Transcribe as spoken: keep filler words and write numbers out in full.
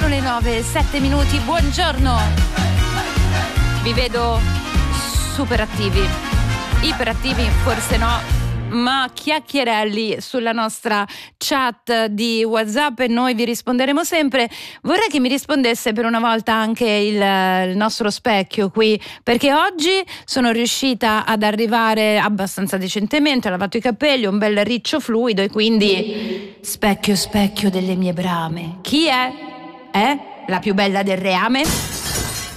Sono le nove e sette minuti, buongiorno. Vi vedo super attivi, iperattivi forse no, ma chiacchierelli sulla nostra chat di WhatsApp e noi vi risponderemo sempre. Vorrei che mi rispondesse per una volta anche il, il nostro specchio qui, perché oggi sono riuscita ad arrivare abbastanza decentemente, ho lavato i capelli, ho un bel riccio fluido e quindi specchio specchio delle mie brame, chi è? È la più bella del reame?